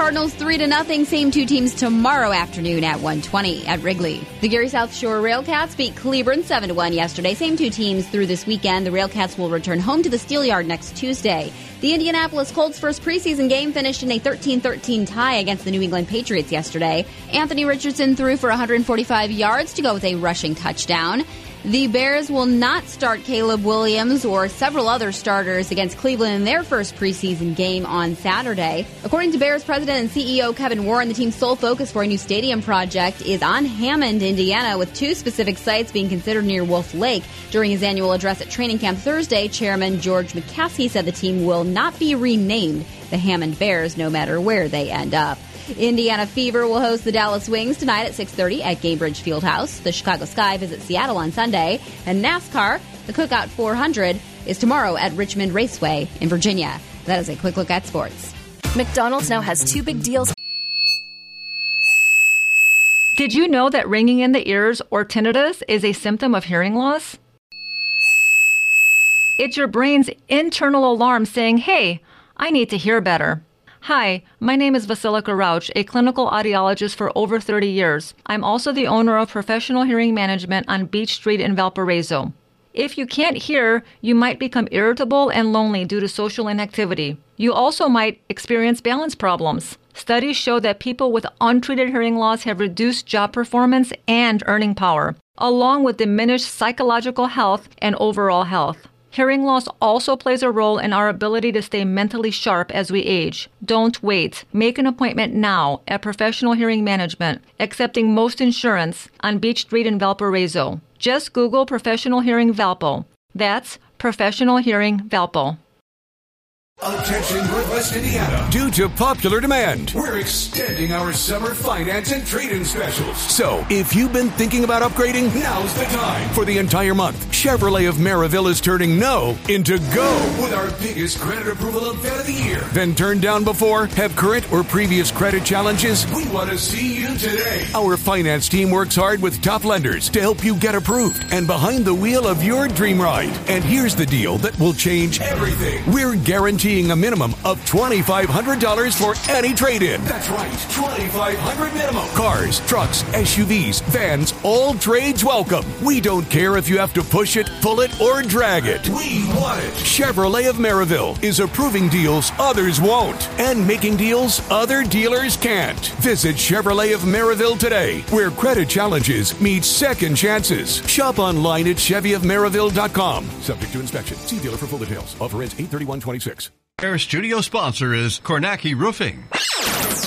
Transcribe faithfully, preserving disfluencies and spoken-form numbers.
Cardinals three to nothing. Same two teams tomorrow afternoon at one twenty at Wrigley. The Gary South Shore Railcats beat Cleburne seven to one yesterday. Same two teams through this weekend. The Railcats will return home to the Steelyard next Tuesday. The Indianapolis Colts' first preseason game finished in a thirteen thirteen tie against the New England Patriots yesterday. Anthony Richardson threw for one hundred forty-five yards to go with a rushing touchdown. The Bears will not start Caleb Williams or several other starters against Cleveland in their first preseason game on Saturday. According to Bears president and C E O Kevin Warren, the team's sole focus for a new stadium project is on Hammond, Indiana, with two specific sites being considered near Wolf Lake. During his annual address at training camp Thursday, Chairman George McCaskey said the team will not be renamed the Hammond Bears, no matter where they end up. Indiana Fever will host the Dallas Wings tonight at six thirty at Gainbridge Fieldhouse. The Chicago Sky visit Seattle on Sunday. And NASCAR, the Cookout four hundred, is tomorrow at Richmond Raceway in Virginia. That is a quick look at sports. McDonald's now has two big deals. Did you know that ringing in the ears or tinnitus is a symptom of hearing loss? It's your brain's internal alarm saying, hey, I need to hear better. Hi, my name is Vasilika Rauch, a clinical audiologist for over thirty years. I'm also the owner of Professional Hearing Management on Beach Street in Valparaiso. If you can't hear, you might become irritable and lonely due to social inactivity. You also might experience balance problems. Studies show that people with untreated hearing loss have reduced job performance and earning power, along with diminished psychological health and overall health. Hearing loss also plays a role in our ability to stay mentally sharp as we age. Don't wait. Make an appointment now at Professional Hearing Management, accepting most insurance on Beach Street in Valparaiso. Just Google Professional Hearing Valpo. That's Professional Hearing Valpo. Attention Northwest Indiana. Due to popular demand, we're extending our summer finance and trade-in specials. So, if you've been thinking about upgrading, now's the time. For the entire month, Chevrolet of Maryville is turning no into go with our biggest credit approval event of the year. Been turned down before? Have current or previous credit challenges? We want to see you today. Our finance team works hard with top lenders to help you get approved and behind the wheel of your dream ride. And here's the deal that will change everything. We're guaranteeing a minimum of twenty-five hundred dollars for any trade-in. That's right, twenty-five hundred dollars minimum. Cars, trucks, S U Vs, vans, all trades welcome. We don't care if you have to push it, pull it, or drag it. We want it. Chevrolet of Maryville is approving deals others won't and making deals other dealers can't. Visit Chevrolet of Maryville today, where credit challenges meet second chances. Shop online at Chevy of Maryville dot com. Subject to inspection. See dealer for full details. Offer ends eight thirty-one twenty-six. Our studio sponsor is Kornacki Roofing.